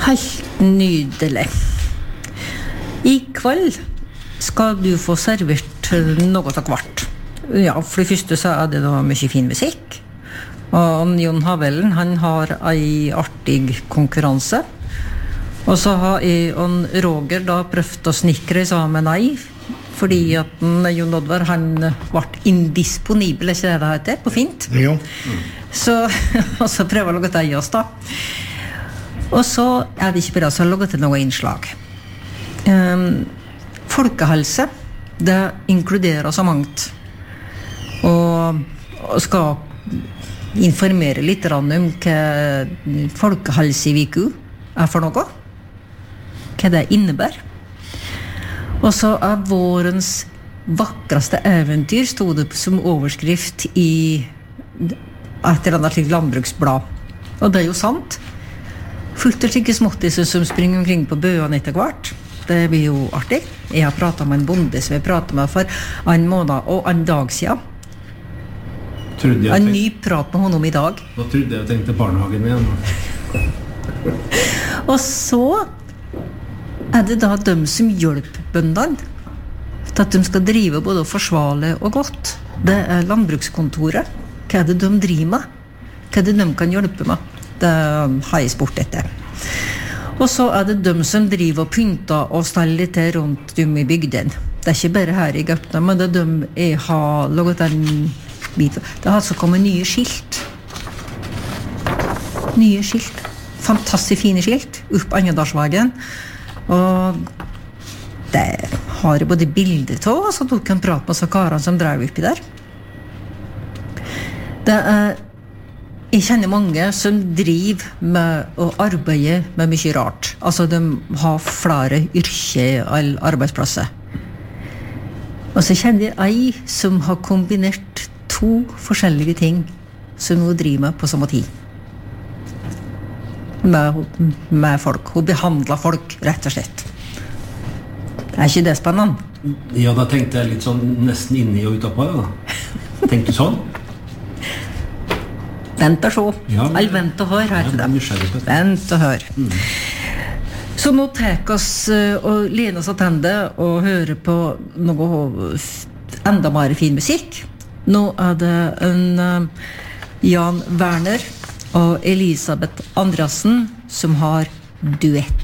Helt nydelig. I kveld skal du få servert noe av hvert. Ja, for det første så det da mye fin musikk. Og Jon Havellen, han har en artig konkurranse. Og så har jeg og Roger da prøvd å snikre sammen ei, fordi at Jon Oddvar, han ble indisponibel, ikke det heter, på fint. Jo. Så, og så prøver jeg å lage det i oss da. Og så det ikke bare så laget til noe innslag. Folkehelse, det inkluderer så mangt. Og skal informere litt om hva folkehelseviku for noe. Hva det innebærer. Og så vårens vakreste eventyr stod det som overskrift i et eller annet landbruksblad. Og det jo sant. Fullt og slike småttiser som springer omkring på bøene etter hvert. Det blir jo artig. Jeg har pratet med en bonde som jeg pratet med for en måned og en dag siden. En ny prat med honom i dag. Da trodde jeg tenkte barnehagen igjen. Og så det da de som hjelper bøndene til at de skal drive både forsvarlig og godt. Det landbrukskontoret. Hva det de driver med? Hva det de kan hjelpe med? Det har jeg spurt etter. Og så det de som driver og pynter og steller litt rundt dem i bygden. Det ikke bare her i Gaupne, men det de jeg har laget en bit. Det har altså kommet nye skilt. Nye skilt. Fantastisk fine skilt opp Annedalsveien. Og det har jeg både bilder av, så du kan prate med så karene som drev oppi der. Det jeg kjenner mange som driver med å arbeide med mye rart. Altså de har flere yrker eller arbeidsplasser. Og så kjenner jeg ei som har kombinert 2 forskjellige ting som hun driver med på samme tid. Med folk. Hun behandler folk, rett og slett. Ikke det spennende? Ja, da tenkte jeg litt sånn nesten inni og utapå, ja. Tenkte du sånn? Vent og se. Ja, vent og hør, heter det. Vent og hør. Så nå tar oss og lener oss attende og hører på noe enda mer fin musikk. Nå det en Jan Werner og Elisabeth Andreassen som har duett.